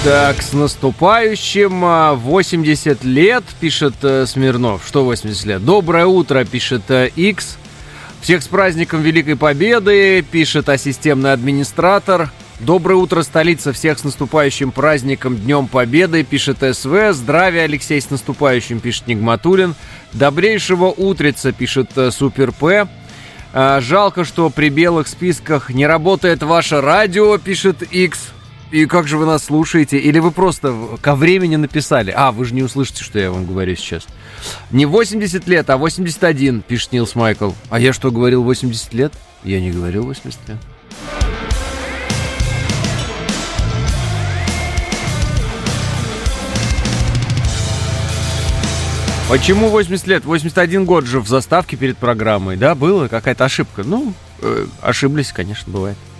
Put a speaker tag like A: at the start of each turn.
A: Так, с наступающим. 80 лет, пишет Смирнов. Что 80 лет? Доброе утро, пишет X. Всех с праздником Великой Победы, пишет системный администратор. Доброе утро, столица. Всех с наступающим праздником Днем Победы, пишет СВ. Здравия, Алексей, с наступающим, пишет Нигматулин. Добрейшего утреца, пишет Супер П. Жалко, что при белых списках не работает ваше радио, пишет X. И как же вы нас слушаете? Или вы просто ко времени написали? Вы же не услышите, что я вам говорю сейчас. Не 80 лет, а 81, пишет Нилс Майкл. А я что, говорил 80 лет? Я не говорил 80 лет. Почему 80 лет? 81 год же в заставке перед программой, да, было? Какая-то ошибка. Ошиблись, конечно, бывает.